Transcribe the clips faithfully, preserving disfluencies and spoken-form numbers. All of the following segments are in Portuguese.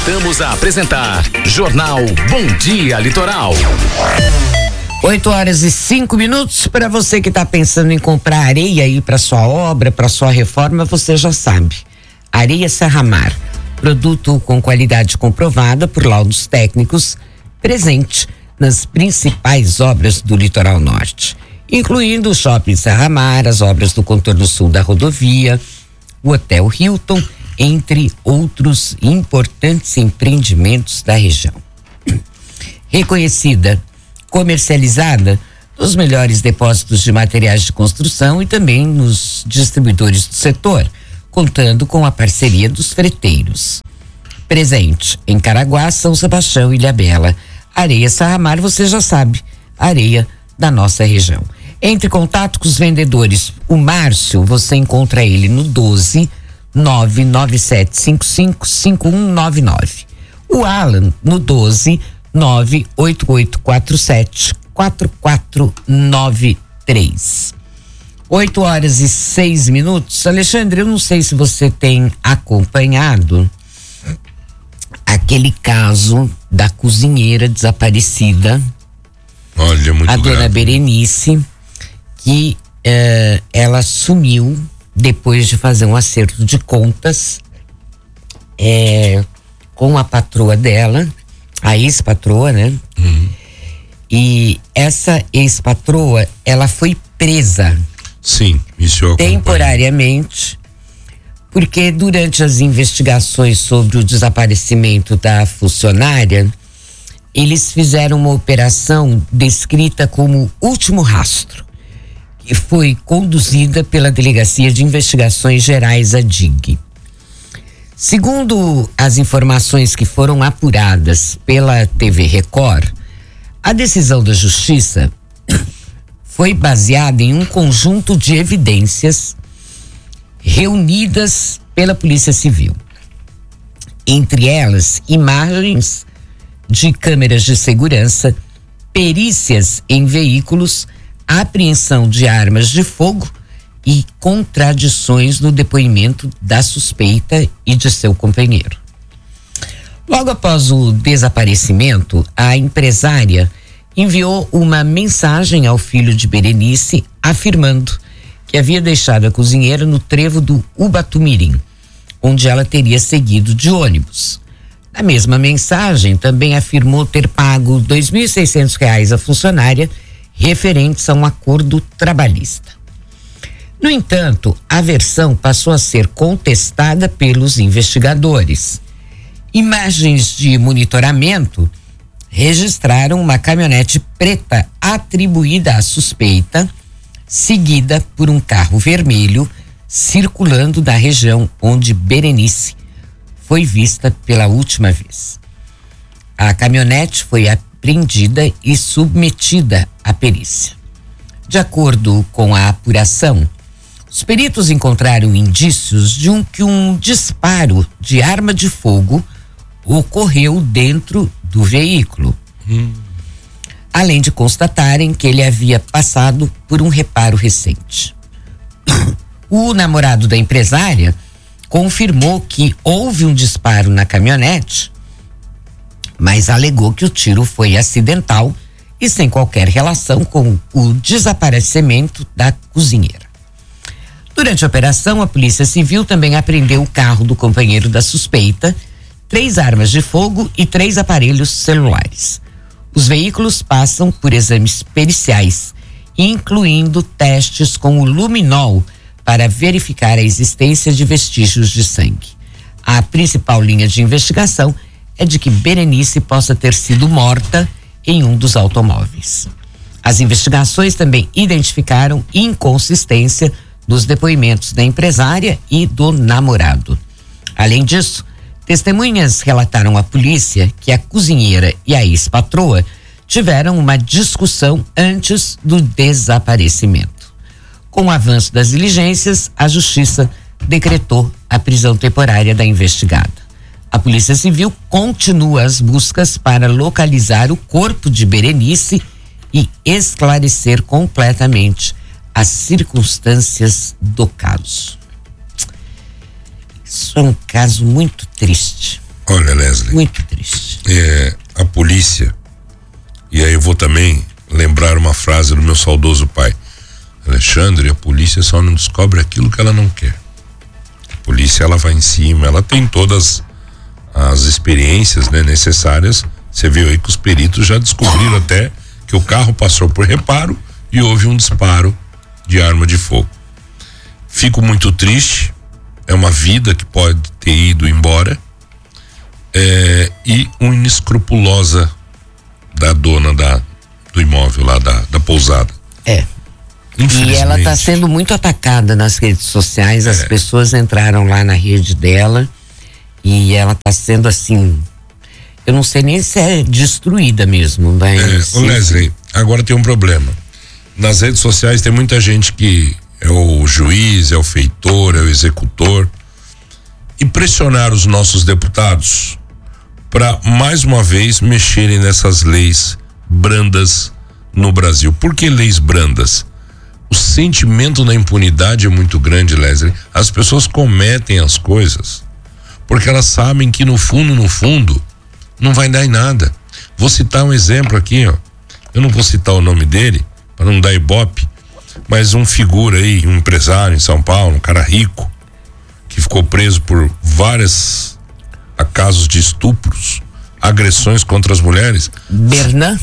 Voltamos a apresentar Jornal Bom Dia Litoral. oito horas e cinco minutos. Para você que está pensando em comprar areia aí para sua obra, para sua reforma, você já sabe. Areia Serramar, produto com qualidade comprovada por laudos técnicos, presente nas principais obras do Litoral Norte, incluindo o Shopping Serramar, as obras do contorno sul da rodovia, o Hotel Hilton, entre outros importantes empreendimentos da região. Reconhecida, comercializada nos melhores depósitos de materiais de construção e também nos distribuidores do setor, contando com a parceria dos freteiros. Presente em Caraguá, São Sebastião e Ilhabela. Areia Serramar, você já sabe, areia da nossa região. Entre em contato com os vendedores. O Márcio, você encontra ele no doze nove nove sete cinco cinco cinco um nove nove. O Alan no doze nove oito oito quatro sete quatro quatro nove três. oito horas e seis minutos. Alexandre, eu não sei se você tem acompanhado aquele caso da cozinheira desaparecida. Olha, muito a dona grave. Berenice, que eh, ela sumiu depois de fazer um acerto de contas eh, com a patroa dela, a ex-patroa, né? Uhum. E essa ex-patroa, ela foi presa. Sim, isso eu acompanho. Temporariamente, porque durante as investigações sobre o desaparecimento da funcionária, eles fizeram uma operação descrita como Último Rastro, que foi conduzida pela Delegacia de Investigações Gerais, a D I G. Segundo as informações que foram apuradas pela T V Record, a decisão da Justiça foi baseada em um conjunto de evidências reunidas pela Polícia Civil. Entre elas, imagens de câmeras de segurança, perícias em veículos, apreensão de armas de fogo e contradições no depoimento da suspeita e de seu companheiro. Logo após o desaparecimento, a empresária enviou uma mensagem ao filho de Berenice afirmando que havia deixado a cozinheira no trevo do Ubatumirim, onde ela teria seguido de ônibus. Na mesma mensagem, também afirmou ter pago dois mil e seiscentos reais à funcionária referentes a um acordo trabalhista. No entanto, a versão passou a ser contestada pelos investigadores. Imagens de monitoramento registraram uma caminhonete preta atribuída à suspeita, seguida por um carro vermelho circulando da região onde Berenice foi vista pela última vez. A caminhonete foi apreendida e submetida à perícia. De acordo com a apuração, os peritos encontraram indícios de um, que um disparo de arma de fogo ocorreu dentro do veículo. Hum. Além de constatarem que ele havia passado por um reparo recente. O namorado da empresária confirmou que houve um disparo na caminhonete, mas alegou que o tiro foi acidental e sem qualquer relação com o desaparecimento da cozinheira. Durante a operação, a Polícia Civil também apreendeu o carro do companheiro da suspeita, três armas de fogo e três aparelhos celulares. Os veículos passam por exames periciais, incluindo testes com o luminol para verificar a existência de vestígios de sangue. A principal linha de investigação é de que Berenice possa ter sido morta em um dos automóveis. As investigações também identificaram inconsistência nos depoimentos da empresária e do namorado. Além disso, testemunhas relataram à polícia que a cozinheira e a ex-patroa tiveram uma discussão antes do desaparecimento. Com o avanço das diligências, a Justiça decretou a prisão temporária da investigada. A Polícia Civil continua as buscas para localizar o corpo de Berenice e esclarecer completamente as circunstâncias do caso. Isso é um caso muito triste. Olha, Leslie. Muito triste. É, a polícia, e aí eu vou também lembrar uma frase do meu saudoso pai. Alexandre, a polícia só não descobre aquilo que ela não quer. A polícia, ela vai em cima, ela tem todas as experiências, né, necessárias. Você viu aí que os peritos já descobriram até que o carro passou por reparo e houve um disparo de arma de fogo. Fico muito triste, é uma vida que pode ter ido embora, é, e uma inescrupulosa da dona da, do imóvel lá, da, da pousada. É. E ela está sendo muito atacada nas redes sociais, as é. pessoas entraram lá na rede dela e ela está sendo assim, eu não sei nem se é destruída mesmo, mas... É, ô Leslie, agora tem um problema. Nas redes sociais tem muita gente que é o juiz, é o feitor, é o executor, e pressionar os nossos deputados para mais uma vez mexerem nessas leis brandas no Brasil. Por que leis brandas? O sentimento da impunidade é muito grande, Leslie. As pessoas cometem as coisas porque elas sabem que no fundo, no fundo, não vai dar em nada. Vou citar um exemplo aqui, ó. Eu não vou citar o nome dele para não dar ibope, mas um figura aí, um empresário em São Paulo, um cara rico, que ficou preso por vários casos de estupros, agressões contra as mulheres. Bernan?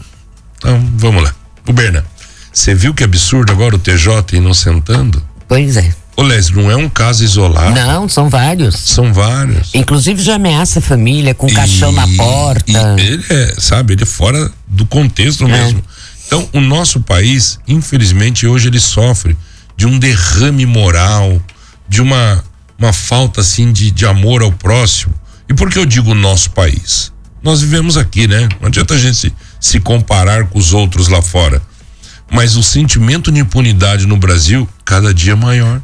Então, vamos lá. O Bernan. Você viu que absurdo agora o T J inocentando? Pois é. Ô Leslie, não é um caso isolado. Não, são vários. São vários. Inclusive já ameaça a família com e, caixão na porta. E ele é, sabe, ele é fora do contexto é. mesmo. Então, o nosso país, infelizmente, hoje ele sofre de um derrame moral, de uma, uma falta, assim, de, de amor ao próximo. E por que eu digo nosso país? Nós vivemos aqui, né? Não adianta a gente se, se comparar com os outros lá fora. Mas o sentimento de impunidade no Brasil, cada dia maior.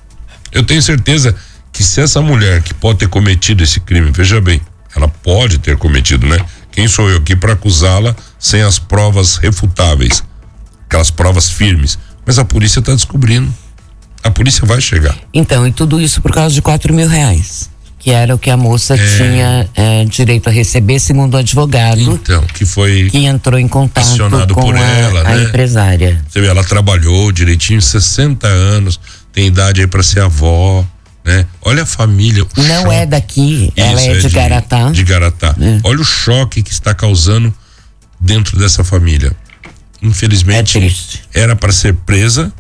Eu tenho certeza que se essa mulher que pode ter cometido esse crime, veja bem, ela pode ter cometido, né? Quem sou eu aqui para acusá-la sem as provas refutáveis, aquelas provas firmes? Mas a polícia está descobrindo. A polícia vai chegar. Então, e tudo isso por causa de quatro mil reais, que era o que a moça é... tinha é, direito a receber, segundo o advogado. Então, que foi que entrou em contato com por a, ela, a né? empresária. Você vê, ela trabalhou direitinho, sessenta anos, tem idade aí para ser avó, né? Olha a família. Não choque. É daqui, ela Isso, é, de, é de Garatá. De Garatá. É. Olha o choque que está causando dentro dessa família. Infelizmente, é era para ser presa,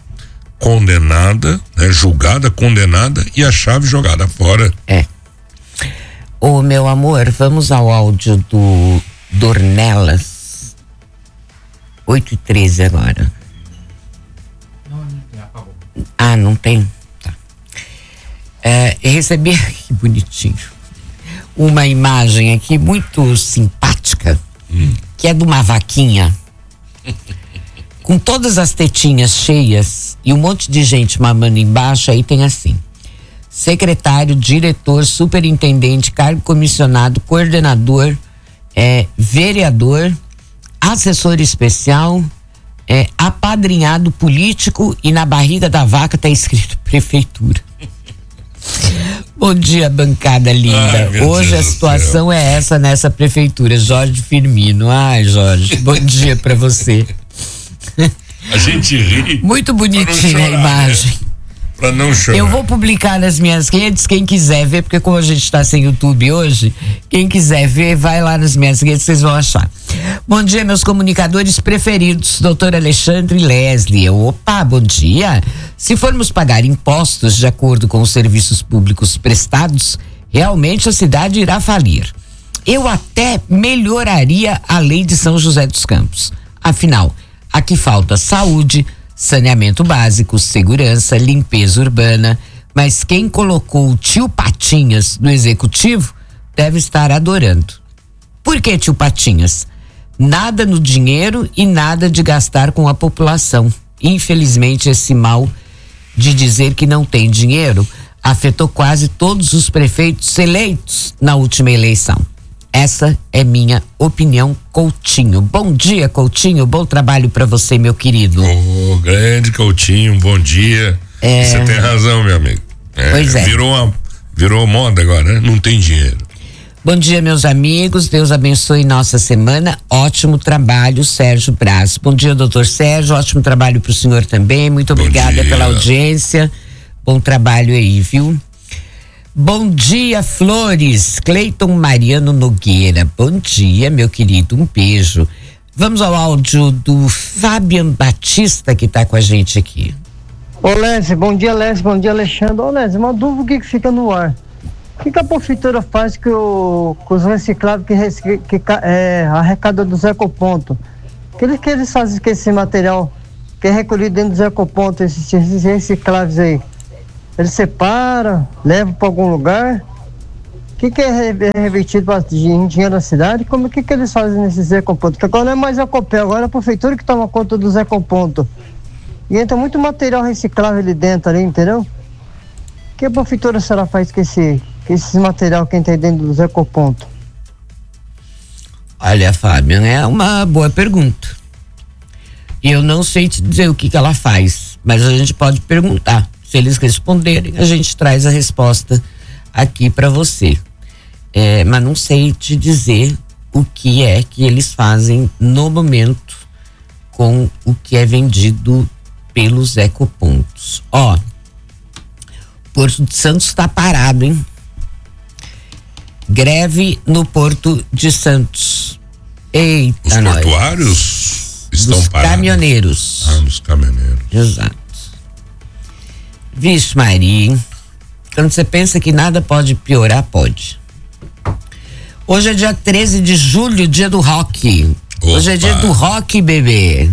condenada, né? Julgada, condenada e a chave jogada fora. É. Ô, meu amor, vamos ao áudio do Dornelas. oito e treze agora. Não, não tem, apagou. Ah, não tem? Tá. É, recebi, que bonitinho, uma imagem aqui muito simpática, hum. que é de uma vaquinha com todas as tetinhas cheias e um monte de gente mamando embaixo. Aí tem assim: secretário, diretor, superintendente, cargo comissionado, coordenador, é, vereador, assessor especial, é, apadrinhado político, e na barriga da vaca tá escrito prefeitura. Bom dia, bancada linda. Ai, Hoje Deus a situação é essa nessa prefeitura. Jorge Firmino. Ai, Jorge, bom dia pra você. A gente ri. Muito bonitinha a imagem. Pra não chorar. Eu vou publicar nas minhas redes, quem quiser ver, porque como a gente está sem YouTube hoje, quem quiser ver, vai lá nas minhas redes, vocês vão achar. Bom dia, meus comunicadores preferidos, doutor Alexandre e Leslie. Opa, bom dia. Se formos pagar impostos de acordo com os serviços públicos prestados, realmente a cidade irá falir. Eu até melhoraria a lei de São José dos Campos. Afinal, aqui falta saúde, saneamento básico, segurança, limpeza urbana, mas quem colocou o tio Patinhas no executivo deve estar adorando. Por que tio Patinhas? Nada no dinheiro e nada de gastar com a população. Infelizmente, esse mal de dizer que não tem dinheiro afetou quase todos os prefeitos eleitos na última eleição. Essa é minha opinião, Coutinho. Bom dia, Coutinho. Bom trabalho para você, meu querido. Ô, oh, grande Coutinho, bom dia. É... Você tem razão, meu amigo. É, pois é. Virou, uma, virou moda agora, né? Não tem dinheiro. Bom dia, meus amigos. Deus abençoe nossa semana. Ótimo trabalho, Sérgio Braz. Bom dia, doutor Sérgio. Ótimo trabalho para o senhor também. Muito Bom obrigada dia. pela audiência. Bom trabalho aí, viu? Bom dia, Flores. Cleiton Mariano Nogueira. Bom dia, meu querido. Um beijo. Vamos ao áudio do Fabian Batista, que está com a gente aqui. Ô, Lécio, bom dia, Lécio. Bom dia, Alexandre. Ô, Lécio, uma dúvida que fica no ar. O que, que a prefeitura faz com, o, com os recicláveis que, rec, que é, arrecada dos ecopontos? O que eles, que eles fazem com esse material que é recolhido dentro dos ecopontos, esses, esses recicláveis aí? Eles separam, levam para algum lugar? O que, que é revertido pra, em dinheiro da cidade? Como que, que eles fazem nesses ecopontos? Porque agora não é mais ecopel, agora é a prefeitura que toma conta dos ecopontos. E entra muito material reciclável ali dentro, ali, entendeu? O que a prefeitura será faz com esse... esse material que entra dentro dos ecopontos? Olha, Fábio, é uma boa pergunta. Eu não sei te dizer o que, que ela faz, mas a gente pode perguntar. Se eles responderem, a gente traz a resposta aqui para você. É, mas não sei te dizer o que é que eles fazem no momento com o que é vendido pelos ecopontos. Ó, Porto de Santos está parado, hein? Greve no Porto de Santos. Eita, Os nós. portuários estão Dos parados. caminhoneiros. Ah, dos caminhoneiros. Exato. Vixe, Maria, hein? Quando você pensa que nada pode piorar, pode. Hoje é dia treze de julho, dia do rock. Opa. Hoje é dia do rock, bebê.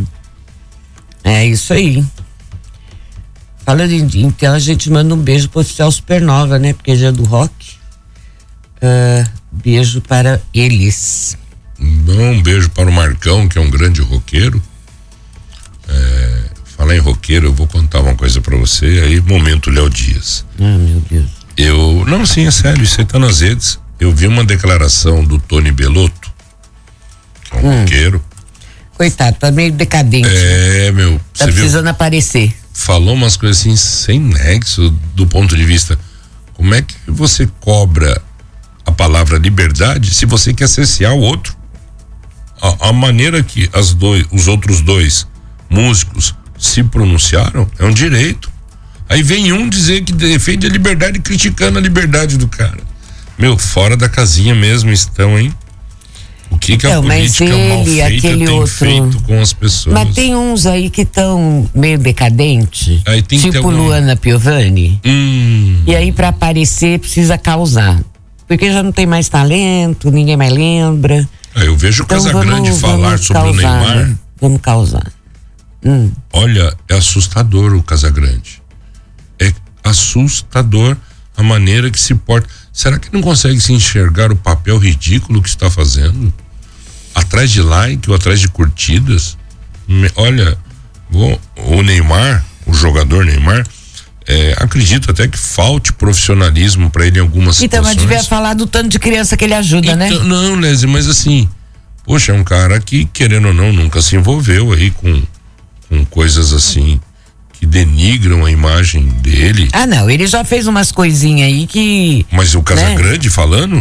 É isso aí. Falando em dia, então a gente manda um beijo pro oficial Supernova, né? Porque é dia do rock. Uh, beijo para eles. Bom, um beijo para o Marcão, que é um grande roqueiro. É, falar em roqueiro, eu vou contar uma coisa para você. Aí, momento Léo Dias. Ah, meu Deus. Eu, não, sim, é sério, isso aí tá nas redes. Eu vi uma declaração do Tony Belotto, que é um Hum. roqueiro. Coitado, tá meio decadente. É, meu, Tá você viu? precisando aparecer. Falou umas coisas assim sem nexo do ponto de vista. Como é que você cobra a palavra liberdade se você quer cercear o outro? A, a maneira que as dois, os outros dois músicos se pronunciaram é um direito. Aí vem um dizer que defende a liberdade criticando a liberdade do cara. Meu, fora da casinha mesmo estão, hein? O que, que Então, a mas política mal ele, feita aquele tem outro- feito com as pessoas? Mas tem uns aí que estão meio decadente, Aí tem que ter tipo algum- Luana Piovani. Hum, E aí pra aparecer precisa causar. Porque já não tem mais talento, ninguém mais lembra. aí eu vejo o Então Casagrande vamos, falar vamos sobre causar, o Neymar. né? Vamos causar. Hum. Olha, é assustador o Casagrande. É assustador a maneira que se porta. Será que não consegue se enxergar o papel ridículo que está fazendo? Atrás de like ou atrás de curtidas? Me- Olha, o, o Neymar, o jogador Neymar, é, acredito até que falte profissionalismo para ele em algumas Então, mas situações. devia falar do tanto de criança que ele ajuda, né? Então, não, Leslie, mas assim, poxa, é um cara que, querendo ou não, nunca se envolveu aí com, com coisas assim que denigram a imagem dele. Ah, não, ele já fez umas coisinhas aí que... Mas o Casagrande falando?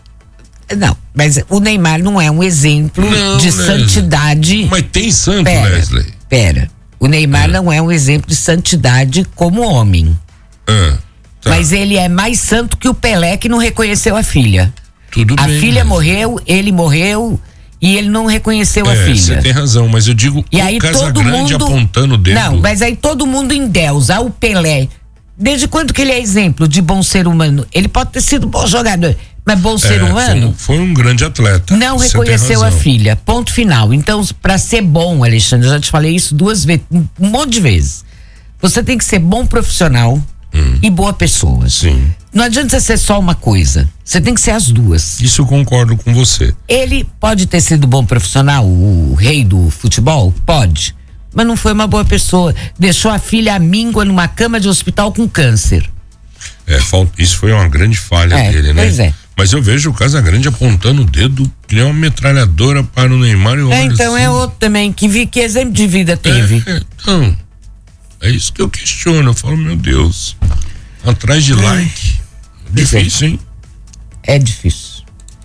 Não, mas o Neymar não é um exemplo Não, de Leslie. santidade. Mas tem santo, Pera, Leslie. pera. O Neymar não é um exemplo de santidade como homem. Ah, tá. Mas ele é mais santo que o Pelé, que não reconheceu a filha. Tudo A bem, filha Leslie. morreu, ele morreu e ele não reconheceu a É, filha. você tem razão, mas eu digo E o aí todo Casagrande mundo apontando o dedo. Não, mas aí todo mundo endeusa o Pelé. Desde quando que ele é exemplo de bom ser humano? Ele pode ter sido bom jogador, mas bom ser É, humano? Foi, foi um grande atleta. Não Você tem reconheceu a razão. filha. Ponto final. Então, pra ser bom, Alexandre, eu já te falei isso duas vezes, um um monte de vezes. Você tem que ser bom profissional e boa pessoa. Sim. Não adianta você ser só uma coisa. Você tem que ser as duas. Isso eu concordo com você. Ele pode ter sido bom profissional, o rei do futebol? Pode. Mas não foi uma boa pessoa. Deixou a filha amíngua numa cama de hospital com câncer. É, fal- isso foi uma grande falha É, dele, né? pois é. Mas eu vejo o Casagrande apontando o dedo, que é uma metralhadora para o Neymar e o É, então é outro também, que vi que exemplo de vida teve. É, então, é isso que eu questiono. Eu falo, meu Deus, atrás de like, Pois é. difícil, hein? É difícil.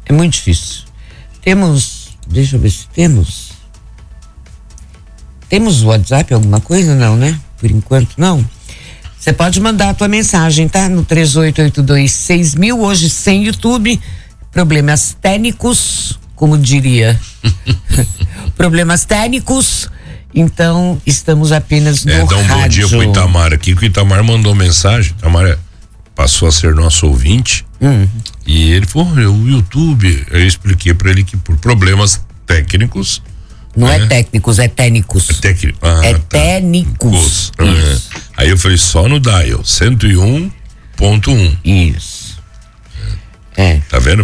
É muito difícil. Temos, deixa eu ver se temos. Temos o WhatsApp, alguma coisa? Não, né? Por enquanto, não. Você pode mandar a tua mensagem, tá? No três oito oito dois seis mil, hoje sem YouTube, problemas técnicos, como diria. Problemas técnicos, então estamos apenas no É, dá um rádio. bom dia pro Itamar aqui, que o Itamar mandou mensagem, Itamar passou a ser nosso ouvinte, hum. e ele falou, o YouTube, eu expliquei pra ele que por problemas técnicos. Não é, é técnicos, é técnicos. É técnico. Ah, é tá. técnicos. Isso. É. Aí eu falei só no dial, cento e um ponto um. Isso. É. Tá vendo?